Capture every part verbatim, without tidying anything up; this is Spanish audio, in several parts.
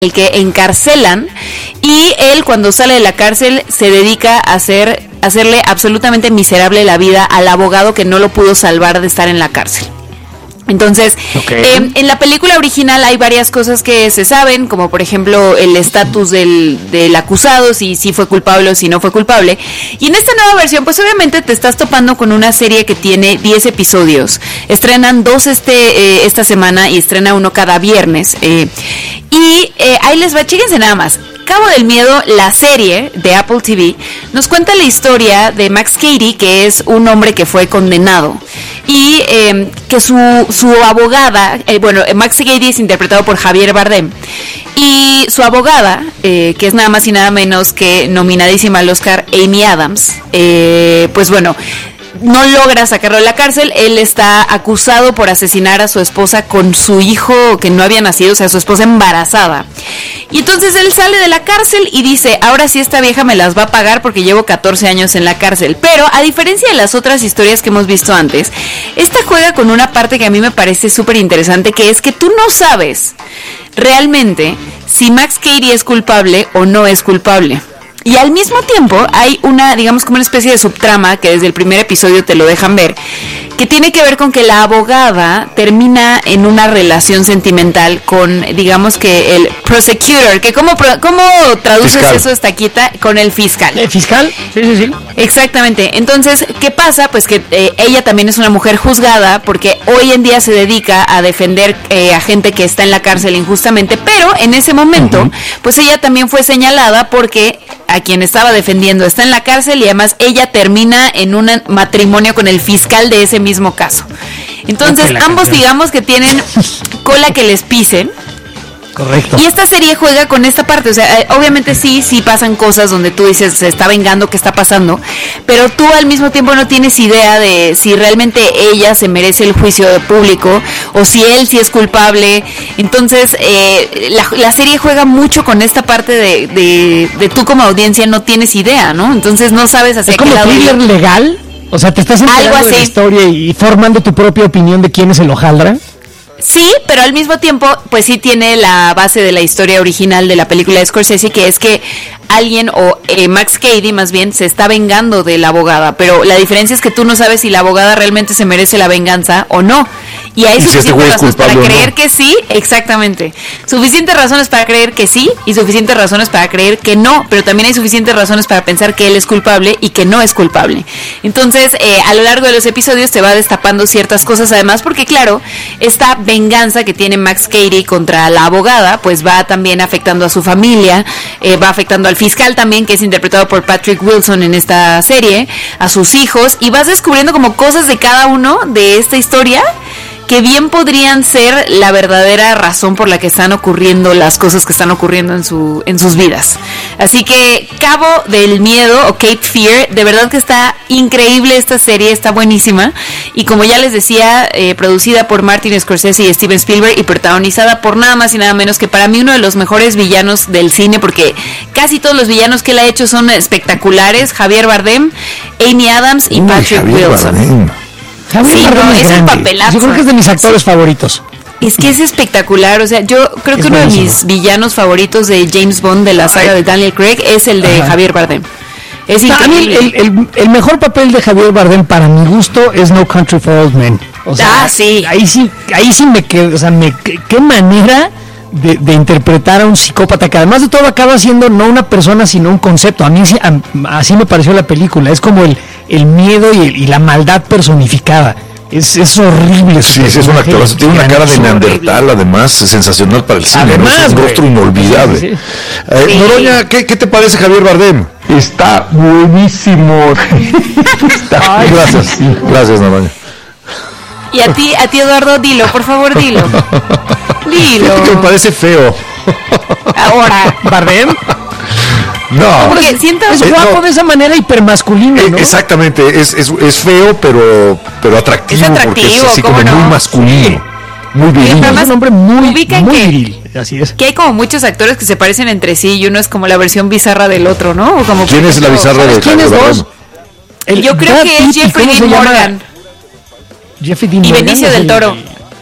el que encarcelan, y él cuando sale de la cárcel se dedica a hacer, hacerle absolutamente miserable la vida al abogado que no lo pudo salvar de estar en la cárcel. Entonces, okay. eh, en la película original hay varias cosas que se saben, como por ejemplo el estatus del, del acusado, si, si fue culpable o si no fue culpable. Y en esta nueva versión, pues obviamente te estás topando con una serie que tiene diez episodios. Estrenan dos este eh, esta semana y estrena uno cada viernes. Eh, y eh, ahí les va, chíquense nada más. Cabo del Miedo, la serie de Apple T V, nos cuenta la historia de Max Cady, que es un hombre que fue condenado. Y eh, que su, su abogada, eh, bueno, Max Cady es interpretado por Javier Bardem. Y su abogada, eh, que es nada más y nada menos que nominadísima al Oscar, Amy Adams, eh, pues bueno, no logra sacarlo de la cárcel. Él está acusado por asesinar a su esposa con su hijo que no había nacido, o sea, su esposa embarazada. Y entonces él sale de la cárcel y dice, ahora sí esta vieja me las va a pagar porque llevo catorce años en la cárcel. Pero a diferencia de las otras historias que hemos visto antes, esta juega con una parte que a mí me parece súper interesante, que es que tú no sabes realmente si Max Cady es culpable o no es culpable. Y al mismo tiempo hay una, digamos, como una especie de subtrama que desde el primer episodio te lo dejan ver, que tiene que ver con que la abogada termina en una relación sentimental con, digamos que el prosecutor, que ¿cómo, cómo traduces fiscal. Eso, Estaquita? Con el fiscal. ¿El fiscal? Sí, sí, sí. Exactamente. Entonces, ¿qué pasa? Pues que eh, ella también es una mujer juzgada porque hoy en día se dedica a defender eh, a gente que está en la cárcel injustamente, pero en ese momento, uh-huh. pues ella también fue señalada porque a quien estaba defendiendo está en la cárcel y además ella termina en un matrimonio con el fiscal de ese mismo caso. Entonces, ambos canción. digamos que tienen cola que les pisen. Correcto. Y esta serie juega con esta parte, o sea, obviamente sí, sí pasan cosas donde tú dices, se está vengando, ¿qué está pasando? Pero tú al mismo tiempo no tienes idea de si realmente ella se merece el juicio público o si él sí es culpable. Entonces, eh, la, la serie juega mucho con esta parte de, de, de tú como audiencia no tienes idea, ¿no? Entonces no sabes hacia qué lado. ¿Es como thriller legal? O sea, te estás enterando de la historia y formando tu propia opinión de quién es el hojaldra. Sí, pero al mismo tiempo, pues sí tiene la base de la historia original de la película de Scorsese, que es que alguien, o eh, Max Cady más bien, se está vengando de la abogada, pero la diferencia es que tú no sabes si la abogada realmente se merece la venganza o no. Y hay suficientes si este razones para creer no. que sí, exactamente. Suficientes razones para creer que sí y suficientes razones para creer que no, pero también hay suficientes razones para pensar que él es culpable y que no es culpable. Entonces, eh, a lo largo de los episodios te va destapando ciertas cosas, además, porque claro, esta venganza que tiene Max Cady contra la abogada, pues va también afectando a su familia, eh, va afectando al fiscal también, que es interpretado por Patrick Wilson en esta serie, a sus hijos, y vas descubriendo como cosas de cada uno de esta historia que bien podrían ser la verdadera razón por la que están ocurriendo las cosas que están ocurriendo en su en sus vidas. Así que Cabo del Miedo o Cape Fear, de verdad que está increíble esta serie, está buenísima. Y como ya les decía, eh, producida por Martin Scorsese y Steven Spielberg y protagonizada por nada más y nada menos que para mí uno de los mejores villanos del cine, porque casi todos los villanos que él ha hecho son espectaculares: Javier Bardem, Amy Adams y Uy, Patrick Javier Wilson. Bardem. Javier sí, Bardem no, es, es un papelazo. Yo creo que es de mis actores sí. favoritos. Es que es espectacular, o sea, yo creo que es uno buenísimo. de mis villanos favoritos de James Bond, de la saga Ay. de Daniel Craig, es el de Ajá. Javier Bardem. Es increíble. El, el, el mejor papel de Javier Bardem para mi gusto es No Country for Old Men. O sea, ah, sí. Ahí sí, ahí sí me quedo, o sea, me, qué, qué manera de, de interpretar a un psicópata que además de todo acaba siendo no una persona sino un concepto. A mí sí, a, así me pareció la película, es como el, el miedo y, el, y la maldad personificada. Es, es horrible. Sí, sí, es un actor. Tiene una cara de neandertal, además, sensacional para el cine. Además, ¿no? Es un rostro inolvidable. Sí, sí, sí. Eh, sí. Noroña, ¿qué, ¿qué te parece Javier Bardem? Está buenísimo. Está Ay, gracias, sí. gracias, Noroña. Y a ti, a ti Eduardo, dilo, por favor, dilo. Dilo. Que me parece feo. Ahora, ¿Bardem? No, porque siento es guapo no. de esa manera hipermasculino, ¿no? Exactamente, es, es, es feo, pero pero atractivo, es atractivo porque es así como no? muy masculino, muy viril. Es un hombre muy, muy que, viril, así es. Que hay como muchos actores que se parecen entre sí y uno es como la versión bizarra del otro, ¿no? O como ¿Quién es la bizarra de ¿Quién es vos? El Yo creo Brad que es Jeffrey Dean Morgan. Jeffrey Dean y Morgan Benicio del Toro.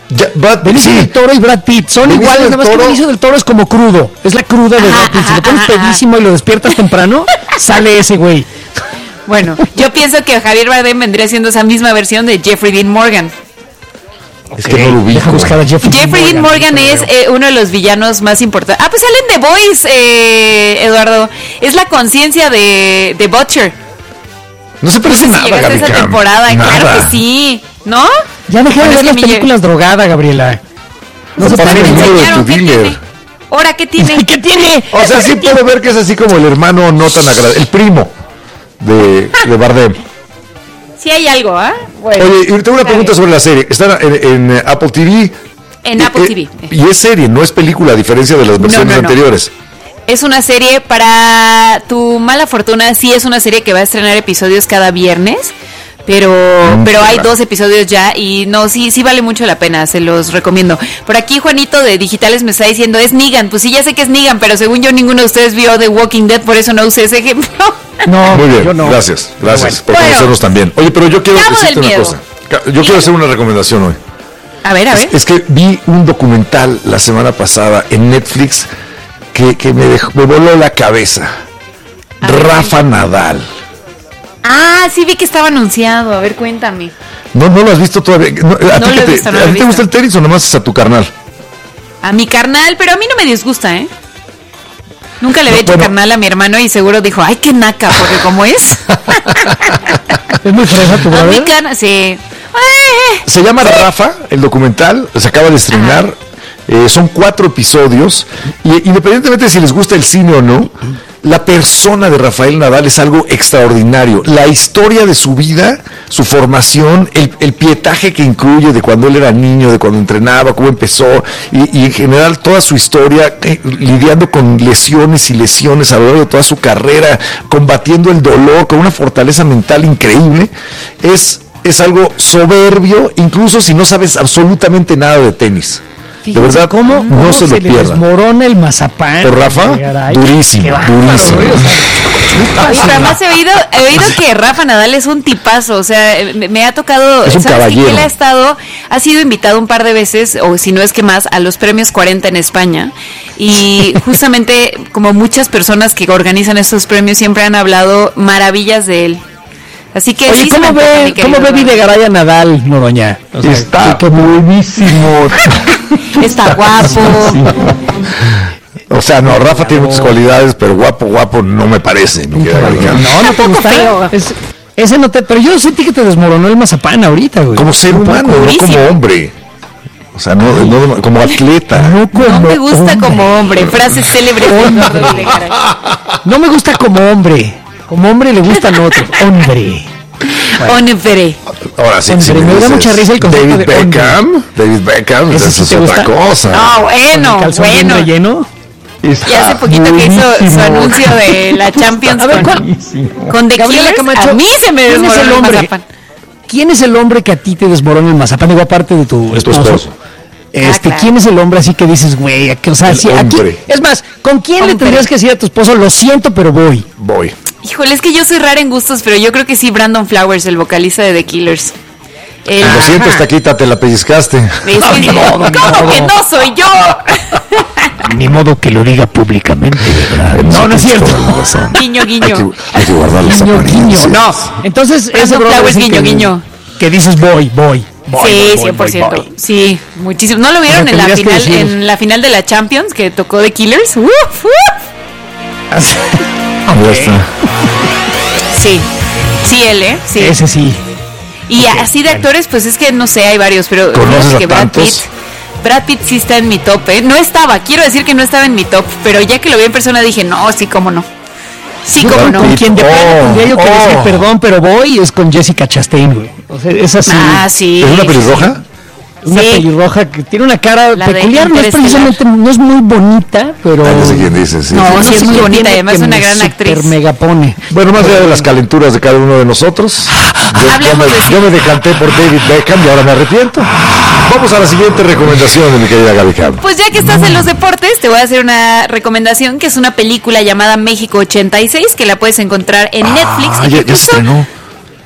Ya, Brad, Benicio sí. del Toro y Brad Pitt son Benicio iguales, del nada más que Toro- Benicio del Toro es como crudo, es la cruda de Brad Pitt. Si lo pones ajá, ajá. pedísimo y lo despiertas temprano, sale ese güey. Bueno, yo pienso que Javier Bardem vendría siendo esa misma versión de Jeffrey Dean Morgan. Es que no lo ubico. Deja buscar a Jeffrey, Jeffrey Dean Morgan es eh, uno de los villanos más importantes. Ah, pues salen The Boys, eh, Eduardo. Es la conciencia de, de Butcher. No se parece Si nada, llegaste a esa Gaby Cam. temporada, Nada. claro que sí, ¿no? Ya dejé de Bueno, ver es las que mi- películas drogada, Gabriela. No Se se parece parece. el número de Enseñaron, tu ¿qué dealer. tiene? ¿Ahora qué tiene? ¿Qué tiene? O sea, sí puedo ver que es así como el hermano no tan agradable, el primo de, de Bardem. Sí hay algo, ¿ah? Bueno, Oye, y tengo una está pregunta bien. sobre la serie. Está en, en, eh, Apple T V. En Eh, Apple eh, T V. Y es serie, no es película, a diferencia de las versiones no, no. anteriores. Es una serie, para tu mala fortuna, sí es una serie que va a estrenar episodios cada viernes, pero Mm, pero hay claro. dos episodios ya y no, sí sí vale mucho la pena, se los recomiendo. Por aquí Juanito de Digitales me está diciendo, es Negan, pues sí, ya sé que es Negan, pero según yo ninguno de ustedes vio The Walking Dead, por eso no usé ese ejemplo. No, Muy bien, yo no. gracias, gracias por Bueno. conocernos también. Oye, pero yo quiero Cabo decirte del una Miedo. cosa. Ca- Yo quiero hacer una recomendación hoy. A ver, a ver. Es, es que vi un documental la semana pasada en Netflix que, que me, dejó, me voló la cabeza. A ver, Rafa Nadal. Ah, sí vi que estaba anunciado, a ver, cuéntame. No, no lo has visto todavía. No, ¿A No ti, lo he que te, visto, no ¿a lo he ti te visto. gusta el tenis o nomás es a tu carnal? A mi carnal, pero a mí no me disgusta, ¿eh? Nunca le había No, hecho bueno. carnal a mi hermano y seguro dijo, ay, qué naca, porque como es. Es muy fresa tu A mi brother. carnal, sí. Eh, Se llama Rafa, el documental, se acaba de estrenar. Eh, son cuatro episodios. Y independientemente de si les gusta el cine o no, la persona de Rafael Nadal es algo extraordinario. La historia de su vida, su formación, el, el pietaje que incluye de cuando él era niño, de cuando entrenaba, cómo empezó, y, y en general toda su historia, eh, lidiando con lesiones y lesiones a lo largo de toda su carrera, combatiendo el dolor con una fortaleza mental increíble, es, es algo soberbio, incluso si no sabes absolutamente nada de tenis. De verdad, ¿Cómo, no cómo se lo le pierdan. desmorona el mazapán? ¿Por Rafa? Caray, Durísimo, qué bárbaro, durísimo. güey, o sea, Oye, pero además he oído, he oído que Rafa Nadal es un tipazo, o sea, me, me ha tocado, Es un ¿sabes qué? caballero. Que él ha estado, ha sido invitado un par de veces, o si no es que más, a los premios cuarenta en España, y justamente como muchas personas que organizan estos premios siempre han hablado maravillas de él. Así que Oye, sí se me ¿cómo antoja, mi ve, querido ¿cómo ve Rafa. Videgaray a Nadal, Noroña? O sea, Está que- que- buenísimo. Está guapo. O sea, no, Rafa tiene muchas cualidades, pero guapo, guapo no me parece. Mi querida Gabriela. No, no te gusta. Feo. Es- ese no te. Pero yo sentí que te desmoronó el mazapán ahorita, güey. Como ser humano, no Durísimo. como hombre. O sea, no, no como atleta. No, como No me gusta hombre. como hombre, frase célebre de Eduardo Videgaray. No me gusta como hombre. Como hombre le gustan otros. Hombre. Hombre. Ahora sí, Hombre, sí me da dices mucha risa el concepto David de hombre. Beckham. David Beckham, ¿Ese esa sí es te otra gusta? cosa. No, bueno, Con el calzón bien bueno. relleno. Está Y hace poquito que hizo su buenísimo. anuncio de la Champions A ver, con, ¿cuál? con The Gabriela Killers, Camacho, a mí se me ¿quién es desmoronó el el hombre? mazapán. ¿Quién es el hombre que a ti te desmorona el mazapán? Digo, aparte de tu Es tu esposo. esposo. Este, Ah, claro. ¿quién es el hombre así que dices, güey? que, O sea, El si aquí, hombre. es más, ¿con quién le Hombre. tendrías que decir a tu esposo, lo siento, pero voy? Voy. Híjole, es que yo soy rara en gustos, pero yo creo que sí, Brandon Flowers, el vocalista de The Killers. El- Lo siento, Ajá. esta quita te la pellizcaste. Es que- ni modo, ni ¿Cómo modo. que no soy yo? Ni modo que lo diga públicamente, ¿verdad? No, no es cierto. Guiño, Hay guiño. que, hay que guardar las Guiño, guiño. apariencias. No, entonces ese Brandon brother Flowers, es el guiño, que, guiño. que dices voy, voy. voy, Sí, voy, voy, cien por ciento. voy, voy. Sí, muchísimo. ¿No lo vieron Pero en la tendrías que final decir- en la final de la Champions que tocó The Killers? Uf, uf. Ya está. Sí. Sí, él, ¿eh? Sí. Ese sí. Y así de actores, pues es que no sé, hay varios, pero ¿Conoces fíjate a que Brad tantos? Pitt, Brad Pitt sí está en mi top, ¿eh? No estaba, quiero decir que no estaba en mi top, pero ya que lo vi en persona dije, no, sí, cómo no. Sí, cómo Brad no. Con Pitt. quien de plano Oh, tendría yo que oh. decir perdón, pero voy, es con Jessica Chastain, güey. O sea, es así. Ah, sí. ¿Es una pelirroja? Una sí. pelirroja que tiene una cara La de peculiar, no es Interestelar. precisamente, no es muy bonita, pero... Ah, no sé quién dice, sí. No, Sí, no, sí, sí es sí. muy qué bonita y tiene además que es una me gran super actriz. mega pone. Bueno, más allá de las calenturas de cada uno de nosotros, yo, yo Hablemos me, de sí. yo me decanté por David Beckham y ahora me arrepiento. Vamos a la siguiente recomendación de mi querida Gaby Cam. Pues ya que estás en los deportes, te voy a hacer una recomendación que es una película llamada México ochenta y seis, que la puedes encontrar en Netflix. Ah, y ya, que ya se justo estrenó.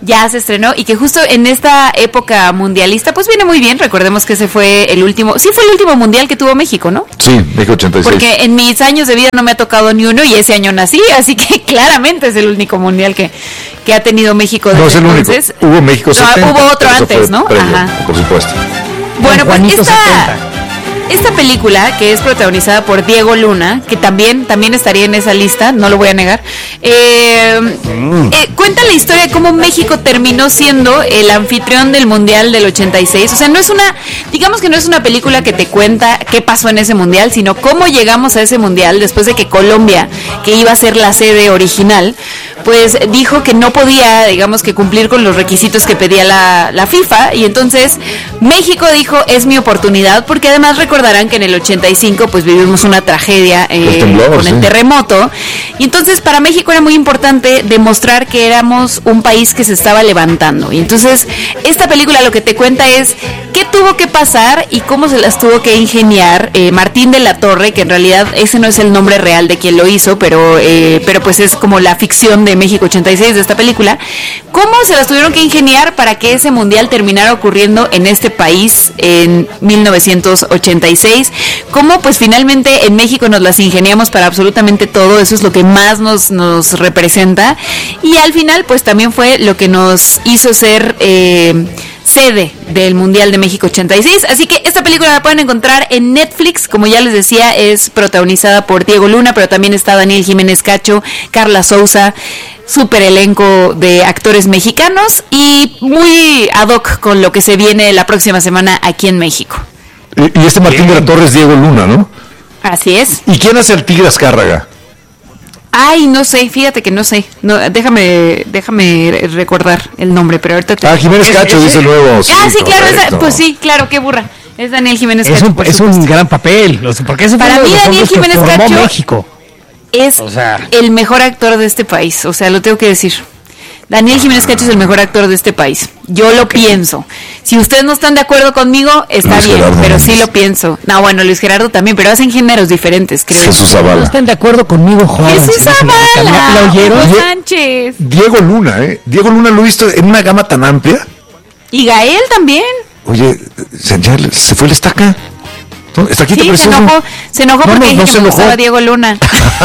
ya se estrenó y que justo en esta época mundialista pues viene muy bien. Recordemos que ese fue el último, sí fue el último mundial que tuvo México, ¿no? Sí, México ochenta y seis. Porque en mis años de vida no me ha tocado ni uno y ese año nací, así que claramente es el único mundial que, que ha tenido México desde no es el entonces. Único. Hubo México setenta. No, hubo otro antes, ¿no? Previo, Ajá. por supuesto. Bueno, pues Juanito esta, setenta. esta película, que es protagonizada por Diego Luna, que también, también estaría en esa lista, no lo voy a negar, eh, mm. eh, cuenta la historia de cómo México terminó siendo el anfitrión del Mundial del ochenta y seis. O sea, no es una, digamos que no es una película que te cuenta qué pasó en ese Mundial, sino cómo llegamos a ese Mundial después de que Colombia, que iba a ser la sede original, pues dijo que no podía, digamos que cumplir con los requisitos que pedía la, la FIFA, y entonces México dijo, es mi oportunidad, porque además recordarán que en el ochenta y cinco pues vivimos una tragedia eh, temblor, con sí. el terremoto, y entonces para México era muy importante demostrar que éramos un país que se estaba levantando, y entonces esta película lo que te cuenta es qué tuvo que pasar y cómo se las tuvo que ingeniar eh, Martín de la Torre, que en realidad ese no es el nombre real de quien lo hizo, pero, eh, pero pues es como la ficción de México ochenta y seis de esta película, cómo se las tuvieron que ingeniar para que ese mundial terminara ocurriendo en este país en mil novecientos ochenta y seis, cómo pues finalmente en México nos las ingeniamos para absolutamente todo, eso es lo que más nos, nos representa, y al final pues también fue lo que nos hizo ser eh, sede del Mundial de México ochenta y seis, así que esta película la pueden encontrar en Netflix, como ya les decía, es protagonizada por Diego Luna, pero también está Daniel Jiménez Cacho, Carla Souza, súper elenco de actores mexicanos y muy ad hoc con lo que se viene la próxima semana aquí en México. Y, y este Martín de la Torre es Diego Luna, ¿no? Así es. ¿Y quién hace al Tigre Azcárraga? Ay, no sé, fíjate que no sé. No, déjame déjame recordar el nombre, pero ahorita te... Ah, Jiménez es, Cacho, es, dice es, luego. Ah, sí, sí, claro, esa, pues sí, claro, qué burra. Es Daniel Jiménez es Cacho. Un, es un gran papel, porque ese para fue mí Daniel Jiménez que Cacho México. Es o sea, el mejor actor de este país, o sea, lo tengo que decir. Daniel Jiménez Cacho es el mejor actor de este país. Yo lo okay. pienso. Si ustedes no están de acuerdo conmigo, está Luis bien, Gerardo pero sí lo pienso. No, bueno, Luis Gerardo también, pero hacen géneros diferentes, creo. Jesús Zavala. No están de acuerdo conmigo, joder. Jesús Zavala. ¿La oyeron? Hugo Sánchez. Diego Luna, ¿eh? Diego Luna lo he visto en una gama tan amplia. Y Gael también. Oye, se, ya, se fue el estaca. Está aquí, sí, se enojó, se enojó no, porque no, dije no que me enojó. Gustaba Diego Luna.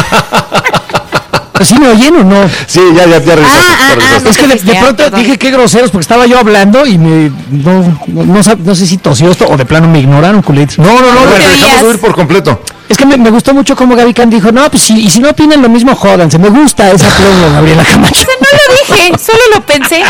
¿Sí me oyen o no? Sí, ya, ya, ya regresaste. Ah, ah, ah, es que de, de pronto perdón. dije qué groseros porque estaba yo hablando y me no, no, no, no sé si tosió esto o de plano me ignoraron, culitos. No, no, no, no dejamos de oír por completo. Es que me, me gustó mucho como Gaby Can dijo, no, pues si, y si no opinan lo mismo, jódanse. Me gusta esa pluma, Gabriela Camacho. No lo dije, solo lo pensé.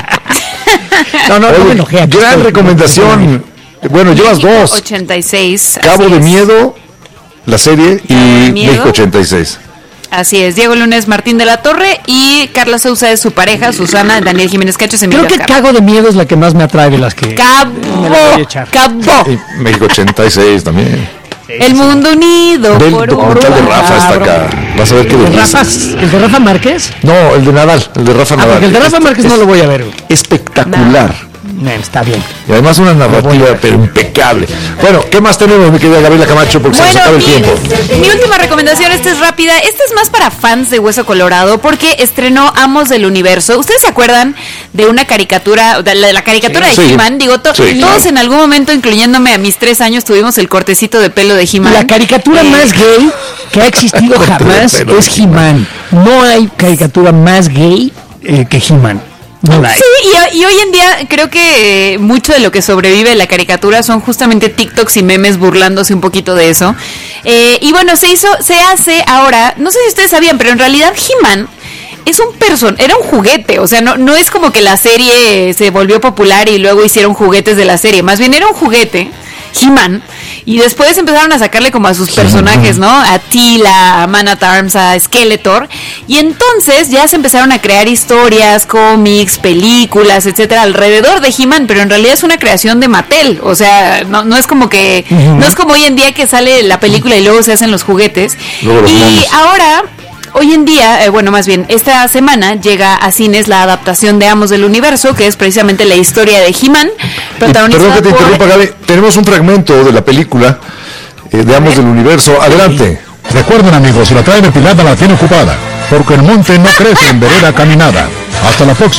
no, no, Oye, no me enojé. Aquí gran estoy, recomendación. Bueno, llevas dos. ochenta y seis. Cabo de Miedo, la serie, y México ochenta y seis. Así es, Diego Lunes, Martín de la Torre y Carla Souza es su pareja, Susana, Daniel Jiménez Cacho. Creo que Cago de Miedo es la que más me atrae de las que... ¡Cabo! ¡Cabo! Y México ochenta y seis también. Sí, el sí. mundo unido. Del por documental de Rafa está acá. Vas a ver qué ¿El, Rafa, ¿El de Rafa Márquez? No, el de Nadal, el de Rafa ah, Nadal. Porque el de Rafa Márquez es, no lo voy a ver. Espectacular. No, está bien. Y además una narrativa pero impecable. Bueno, ¿qué más tenemos, mi querida Gabriela Camacho? Porque bueno, se nos acaba el mi, tiempo. Mi última recomendación, esta es rápida. Esta es más para fans de Hueso Colorado porque estrenó Amos del Universo. ¿Ustedes se acuerdan de una caricatura, de la, la caricatura sí, de sí. He-Man? Digo, to, sí, todos claro. en algún momento, incluyéndome a mis tres años, tuvimos el cortecito de pelo de He-Man. La caricatura eh. más gay que ha existido jamás es He-Man. No hay caricatura más gay eh, que He-Man. No sí, y, y hoy en día creo que eh, mucho de lo que sobrevive la caricatura son justamente TikToks y memes burlándose un poquito de eso. Eh, y bueno, se hizo, se hace ahora, no sé si ustedes sabían, pero en realidad He-Man es un person, era un juguete, o sea, no, no es como que la serie se volvió popular y luego hicieron juguetes de la serie, más bien era un juguete, He-Man, y después empezaron a sacarle como a sus personajes, ¿no? A Teela, a Man at Arms, a Skeletor, y entonces ya se empezaron a crear historias, cómics, películas, etcétera, alrededor de He-Man, pero en realidad es una creación de Mattel, o sea, no, no es como que, uh-huh. no es como hoy en día que sale la película y luego se hacen los juguetes, luego los y monos. Ahora... Hoy en día, eh, bueno, más bien, esta semana llega a cines la adaptación de Amos del Universo, que es precisamente la historia de He-Man, protagonizada Perdón que te por... interrumpa, Gaby. Tenemos un fragmento de la película eh, de Amos del Universo. Adelante. Recuerden, amigos, la trae de Pilata la tiene ocupada, porque el monte no crece en vereda caminada. Hasta la próxima.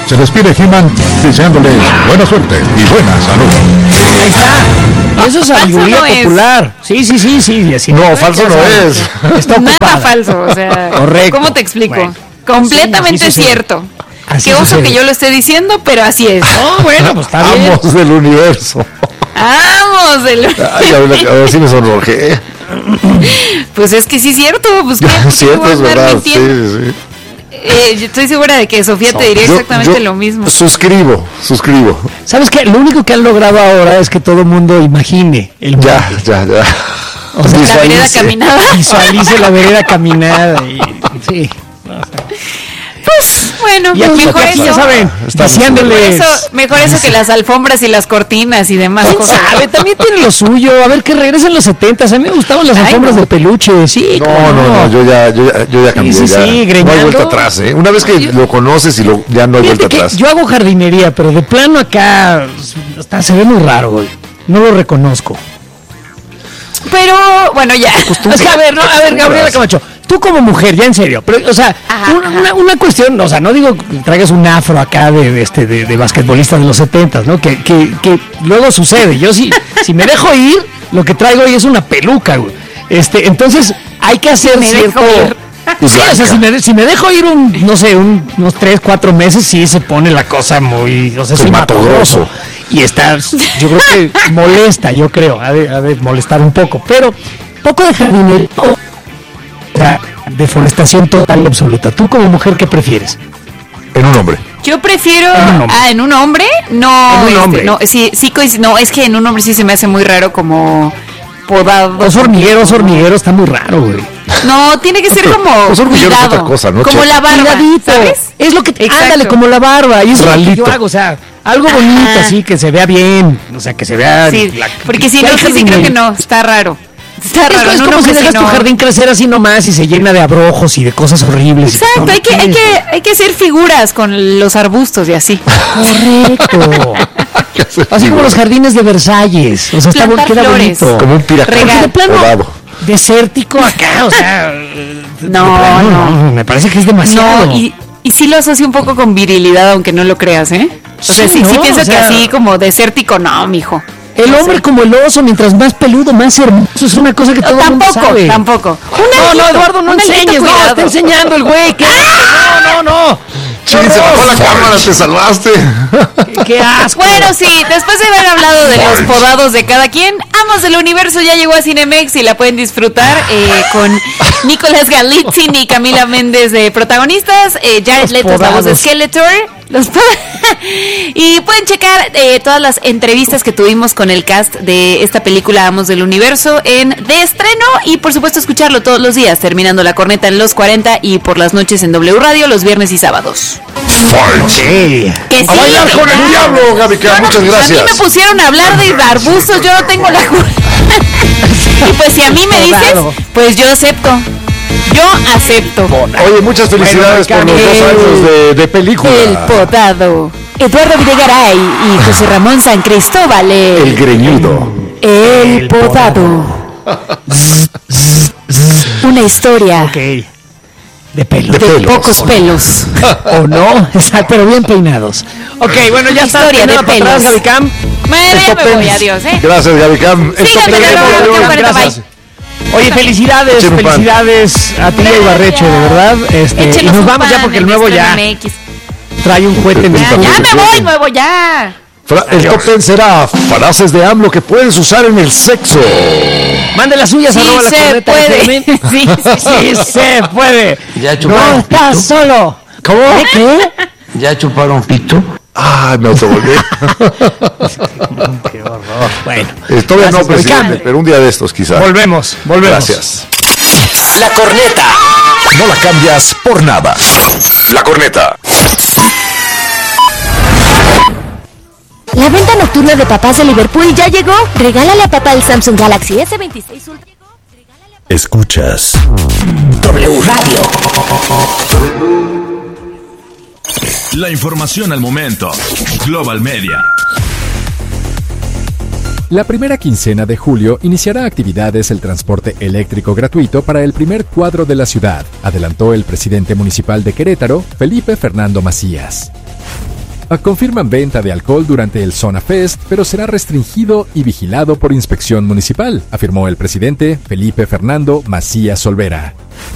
Se despide He-Man deseándole buena suerte y buena salud. Ahí está. Eso es sabiduría no es. popular. Sí, sí, sí, sí. Así No, falso no es. Está Nada ocupada. falso, o sea, Correcto. ¿cómo te explico? Bueno, Completamente así sucede. cierto. Así Qué oso sucede. que yo lo esté diciendo, pero así es. No, bueno, pues está bien. Amos del universo. Vamos, el... Ay, ahora, ahora sí me sonrojé. pues es que sí es cierto, pues ¿qué? ¿Por qué Cierto, voy a es andar verdad. Sí, mintiendo? sí, sí. Eh, yo estoy segura de que Sofía te diría Yo- exactamente yo lo mismo. Suscribo, suscribo. ¿Sabes qué? Lo único que han logrado ahora es que todo el mundo imagine el mundo. Ya, ya, ya. O sea, La vereda Visualice. caminada. Visualice la vereda caminada. Y, sí. Pues bueno, Y aquí, mejor aquí eso. ya saben, Está Mejor diciéndoles. eso, mejor eso que las alfombras y las cortinas y demás ¿Quién cosas. sabe? También tiene lo suyo. A ver, que regresen los setentas. A mí me gustaban las Ay, alfombras no. de peluche. Sí, No, cómo no, no, yo ya, yo ya, yo ya cambié. sí, ya. sí, no hay greñando. vuelta atrás, ¿eh? Una vez que lo conoces y lo, ya no hay Fíjate vuelta que atrás. yo hago jardinería, pero de plano acá hasta se ve muy raro, güey. No lo reconozco. Pero bueno, ya. Es que, a ver, no, a ver, Gabriela Camacho, tú como mujer, ya en serio, pero, o sea, Ajá, una, ajá. una- una cuestión, o sea, no digo que traigas un afro acá de, de este de, de basquetbolista de los setentas, ¿no? Que, que, que luego sucede. Yo sí, si me dejo ir, lo que traigo hoy es una peluca, güey. Este, entonces hay que hacer Me cierto. dejo ir. Y Sí, o sea, blanca. si me, si me dejo ir un, no sé, un- unos tres, cuatro meses, sí se pone la cosa muy, o sea, es Pues matogroso. matogroso. Y está, yo creo que molesta, yo creo, ha de, ha de molestar un poco, pero poco de jardinería, o sea, deforestación total y absoluta. ¿Tú como mujer qué prefieres? En un hombre. Yo prefiero En un hombre. ah, en un hombre, no, En un este, hombre. no, sí, sí, coinc- no, es que en un hombre sí se me hace muy raro como podado. Los hormigueros, hormigueros, está muy raro, güey. No, tiene que ser como Los hormigueros es cuidado, otra cosa, ¿no, como Che? la barba, Cuidadito. ¿sabes? Es lo que te, Exacto. ándale, como la barba. Y es lo que Ralito. yo hago, o sea, algo bonito Ajá. así, que se vea bien, o sea, que se vea. Sí, la- porque si que no, hay sí, sí creo jardinería. que no, está raro. Está Es, raro, es en un como si hombre sí dejas tu no. jardín crecer así nomás y se llena de abrojos y de cosas horribles. Exacto, hay que, hay ¿Qué que, hay que hacer figuras con los arbustos y así. Correcto. Así como los jardines de Versalles. O sea, está, Plantar queda flores. bonito. Como un piracán. Regar. Porque de plano, podado. desértico acá, o sea. de No, plano, no. Me parece que es demasiado. No, y, y sí lo asocio un poco con virilidad, aunque no lo creas, ¿eh? O sea, Sí, sí, sí ¿no? pienso O sea- que así como desértico, no, mijo. El hombre como el oso, mientras más peludo, más hermoso. Es una cosa que todo el mundo Tampoco, sabe. tampoco. Un No, no, alguito, Eduardo, no un alguito, enseñes. No, cuidado. está enseñando el güey. ¿Qué? No, no, no. Chin, se bajó la cámara, te salvaste. Qué, qué asco. Bueno, sí, después de haber hablado de los podados de cada quien, Amos del Universo ya llegó a Cinemex y la pueden disfrutar eh, con Nicolás Galitzin y Camila Méndez de protagonistas, eh, Jared Los Leto es la voz de podados. Skeletor. Los po- y pueden checar eh, todas las entrevistas que tuvimos con el cast de esta película Amos del Universo en de estreno y por supuesto escucharlo todos los días, terminando la corneta en los cuarenta y por las noches en W Radio los viernes y sábados. Sí. Que sí, A bailar con el ya. diablo, Gaby, que Yo no- muchas A mí me gracias. pusieron a hablar de arbustos, yo no tengo la culpa. Y pues si a mí me dices, Podado. pues yo acepto. Yo acepto. Oye, muchas felicidades por los dos El- años de, de película. El podado. Eduardo Videgaray y José Ramón San Cristóbal. El El, greñudo. el podado. Una historia Ok. De pelo. De de pelos. pocos pelos. ¿O no? Exacto, pero bien peinados. Ok, bueno, ya está. Historia de Nada para atrás, pelos. Gaby Cam. Bueno, ya Esto me voy, pens- adiós, ¿eh? Gracias, Gaby Cam. Esto Síganme, pens- luego, Adiós. luego, cuarenta, Gracias. bye. Oye, felicidades, Echen un pan. felicidades a ti y a Ibarreche, de verdad. Este, y Échenos nos un vamos ya pan porque el en nuevo ya Estreno M X. trae un cohete en el Ya, Disculpa, ya porque me voy, tiene- nuevo, ya. Fra- El top ten será frases de AMLO que puedes usar en el sexo. Mande las suyas, Sí arroba la se corneta puede. F M. Sí, sí, Sí se puede. Ya No chuparon estás pito. solo. ¿Cómo? ¿Qué? Ya chuparon pito. Ay, me autovolví. Qué horror. Bueno, Eh, Todavía no, Gracias, presidente, Gaby. pero un día de estos quizás. volvemos, volvemos. Gracias. La corneta. No la cambias por nada. La corneta. La venta nocturna de papás de Liverpool ya llegó. Regálale a papá el Samsung Galaxy S veintiséis Ultra. Escuchas W Radio. La información al momento. Global Media. La primera quincena de julio iniciará actividades el transporte eléctrico gratuito para el primer cuadro de la ciudad, adelantó el presidente municipal de Querétaro, Felipe Fernando Macías. Confirman venta de alcohol durante el Zona Fest, pero será restringido y vigilado por inspección municipal, afirmó el presidente Felipe Fernando Macías Olvera.